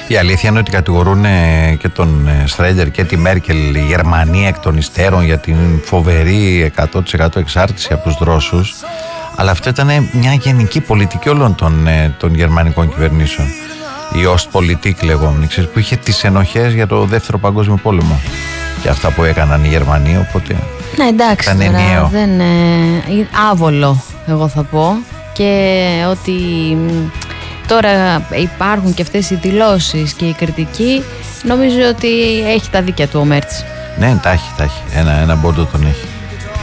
Η αλήθεια είναι ότι κατηγορούν και τον Στρέντερ και τη Μέρκελ, η Γερμανία εκ των υστέρων, για την φοβερή 100% εξάρτηση από τους Ρώσους. Αλλά αυτό ήταν μια γενική πολιτική όλων των γερμανικών κυβερνήσεων. Η Ostpolitik λεγόμενη, που είχε τις ενοχές για το δεύτερο παγκόσμιο πόλεμο. Και αυτά που έκαναν οι Γερμανοί, οπότε. Ναι, εντάξει, ήταν ενιαίο. Δεν άβολο, εγώ θα πω. Και ότι τώρα υπάρχουν και αυτές οι δηλώσεις και η κριτική, νομίζω ότι έχει τα δίκαια του ο Μέρτς. Ναι, τα έχει. Ένα μπόντο τον έχει.